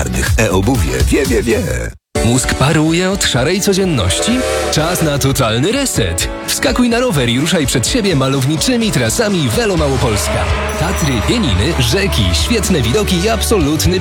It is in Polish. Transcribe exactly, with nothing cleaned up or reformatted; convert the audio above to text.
E-obuwie wie, wie, wie. Mózg paruje od szarej codzienności? Czas na totalny reset. Wskakuj na rower i ruszaj przed siebie malowniczymi trasami Velo Małopolska. Tatry, Pieniny, rzeki, świetne widoki i absolutny